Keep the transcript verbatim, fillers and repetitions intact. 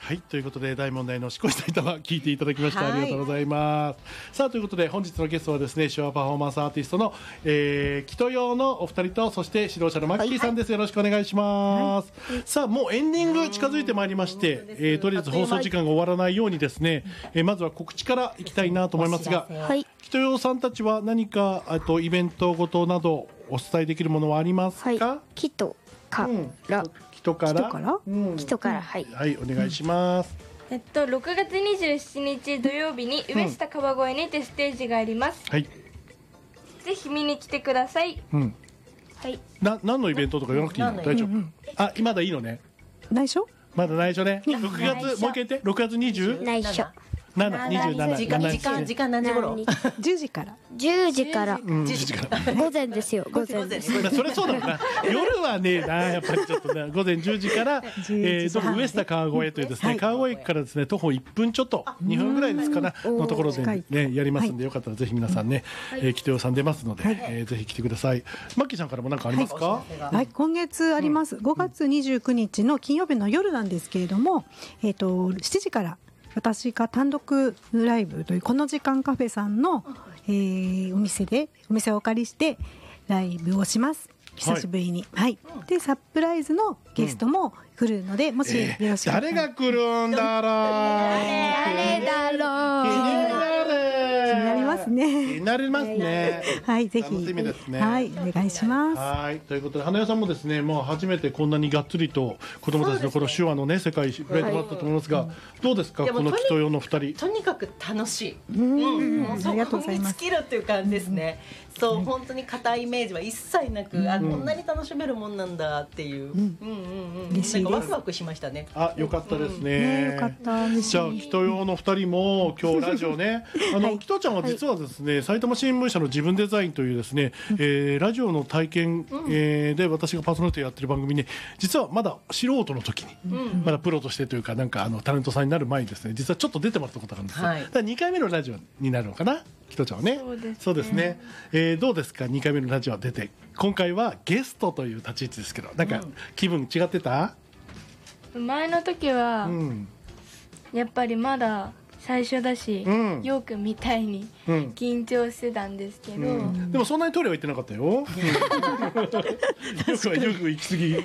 はい、ということで大問題のしこし埼玉聞いていただきましてありがとうございます。さあということで本日のゲストはですね、手話パフォーマンスアーティストの、えー、キトヨーのお二人と、そして指導者のマッキーさんです。はい、よろしくお願いします。はい、さあもうエンディング近づいてまいりまして、えー、とりあえず放送時間が終わらないようにですね、えー、まずは告知からいきたいなと思いますが、はい、キトヨーさんたちは何かあとイベントごとなどお伝えできるものはありますか？ はい、キトから、うん人から人から、うん、人から、はい、 はい、お願いします。 うん、えっとろくがつにじゅうしちにち土曜日に上下川越にてステージがあります。はい。ぜひ見に来てください。うん。はい。な何のイベントとか言わなくていいの？大丈夫？うんうん、あ、今だいいのね。 内緒？まだ内緒ね。ろくがつもう一回言って。ろくがつにじゅう？ 内緒。 なな、にじゅうなな、 時間時間時間何時頃？ じゅうじから。 じゅうじから。 じゅうじから。 午前ですよ。午前です。 それそうだもんな。夜はねえな、やっぱりちょっとね、午前じゅうじから、えー、どこ上下川越というですね、川越駅からですね、徒歩いっぷんちょっと、にふんぐらいですかな、のところでね、やりますんで、よかったらぜひ皆さんね、えー、キトヨーさん出ますので、えー、ぜひ来てください。マッキーさんからも何かありますか？ はい、今月あります。ごがつにじゅうくにちの金曜日の夜なんですけれども、えっと、しちじから、私が単独ライブというこの時間カフェさんの、えー、お店でお店をお借りしてライブをします。久しぶりに、はい、はい、でサプライズのゲストも来るので、うん、もしよろしければ、 えー、誰が来るんだろう誰だろう気になりますね。 気になりますね。 はい、ぜひ楽しみですね。 はい、お願いします。 はい、ということで花代さんもですね、もう初めてこんなにがっつりと子供たちのこの手話のね世界触れてもらったと思いますが、はい、どうですかこのキトヨーのふたり？ とにかく楽しい。 うん、うん、ありがとうございます。 尽きるっていう感じですね。そう、本当に硬いイメージは一切なく、あ、こんなに楽しめるもんなんだっていう、うんうんうん、嬉しいです。ワクワクしましたね。 あ、よかったですね。 よかった。 じゃあキトヨーのふたりも今日ラジオね、あのキトちゃんは実はですね、埼玉新聞社の自分デザインというですね、えー、ラジオの体験、えー、で私がパーソナリティやってる番組に実はまだ素人の時に、まだプロとしてというかなんかあのタレントさんになる前にですね、実はちょっと出てもらったことがあるんですよ。だからにかいめのラジオになるのかな、キトちゃんはね。 そうですね。 そうですね。えー、どうですかにかいめのラジオ出て、今回はゲストという立ち位置ですけど、なんか気分違ってた？ 前の時は、うん、やっぱりまだ最初だし、うん、よくみたいに緊張してたんですけど、うん、 でもそんなにトイレは行ってなかったよ。よくはよく行き過ぎ。